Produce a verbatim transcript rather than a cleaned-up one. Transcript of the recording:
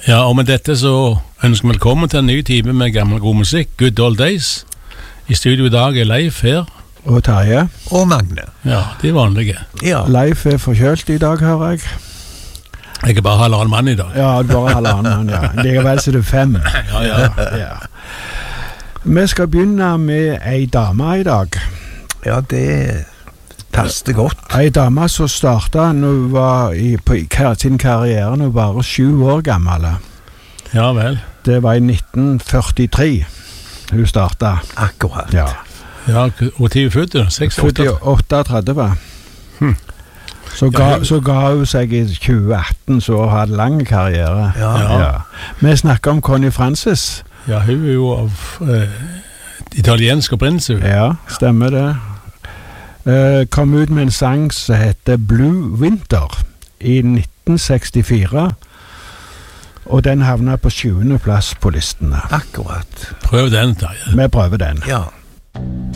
Ja, og med dette så ønsker vi velkommen til en ny time med gammel god musikk, Good Old Days. I studio i dag er Leif her. Og Terje. Og Magne. Ja, de er vanlige. Ja. Leif er forkjølt i dag, hører jeg. Jeg er bare halvannen mann i dag. Ja, bare halvannen mann, ja. Likevel så er det fem. Ja, ja. ja. Vi skal begynne med ei dame i dag. Ja, det passer godt. Ei dame som startet når hun var i, på kar sin karriere når hun var bare sju år gammel. Ja vel. Det var i nitten førtitre hun startet. Akkurat. Ja. Ja, og tid er født, Født i otteogtredve. Hm. Så, ga, Ja, så ga hun seg i tjue atten, så hun hadde lang karriere. Ja. Ja. Vi snakker om Connie Francis. Ja, hun er jo av eh, italiensk opprinnelse. Ja, stemmer det. Uh, kom ut med en sang som heter Blue Winter i nitten sekstifire, og den havnet på sjuende plass på listene. Akkurat. Prøv den, Terje. Vi prøver den. Ja.